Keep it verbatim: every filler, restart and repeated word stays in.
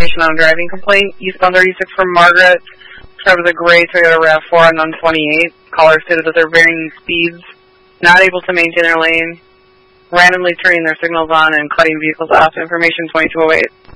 information on a driving complaint. Eastbound thirty-six from Margaret. Driver was a gray Toyota RAV four on one twenty-eight. Caller stated that they're varying speeds, not able to maintain their lane, randomly turning their signals on and cutting vehicles off. Information twenty-two oh eight.